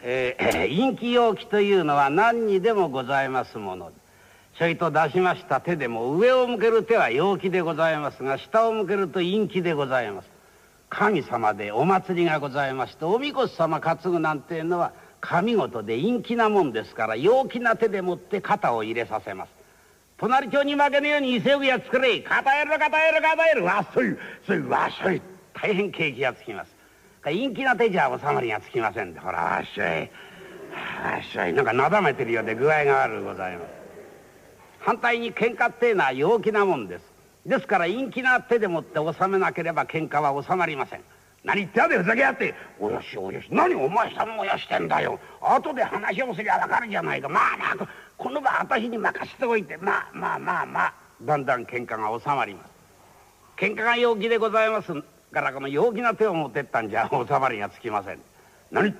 陰気陽気というのは何にでもございますもの。ちょいと出しました手でも上を向ける手は陽気でございますが、下を向けると陰気でございます。神様でお祭りがございまして、おみこし様担ぐなんていうのは神事で陰気なもんですから、陽気な手でもって肩を入れさせます。隣町に負けぬように伊勢海老作れ、肩える肩える肩える、わっそいそいわっそい、大変景気がつきます。陰気な手じゃ収まりがつきませんで、ほらわっしょいわっしょい、なんかなだめてるようで具合が悪うございます。反対に喧嘩っていうのは陽気なもんです。ですから陰気な手でもって収めなければ喧嘩は収まりません。何言ってやでふざけやって、およしおよし、何お前さんもやしてんだよ、後で話をすりゃわかるじゃないか、まあまあこの場私に任せておいて、まあだんだん喧嘩が収まります。喧嘩が陽気でございますから、この陽気な手を持ってったんじゃ収まりがつきません。何